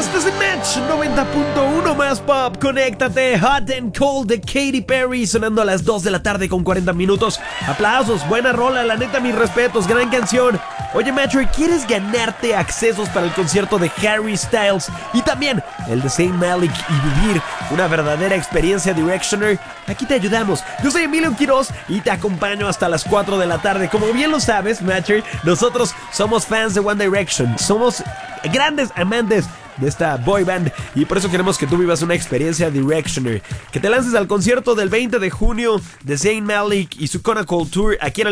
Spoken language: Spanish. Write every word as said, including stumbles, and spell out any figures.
Este es el Match noventa punto uno más pop. Conéctate. Hot and Cold de Katy Perry sonando a las dos de la tarde con cuarenta minutos. Aplausos, buena rola, la neta, mis respetos, gran canción. Oye, Matcher, ¿quieres ganarte accesos para el concierto de Harry Styles y también el de Zayn Malik y vivir una verdadera experiencia Directioner? Aquí te ayudamos. Yo soy Emilio Quiroz y te acompaño hasta las cuatro de la tarde. Como bien lo sabes, Matcher, nosotros somos fans de One Direction. Somos grandes amantes de esta boy band y por eso queremos que tú vivas una experiencia Directioner, que te lances al concierto del veinte de junio de Zayn Malik y su Kona Cold Tour aquí en el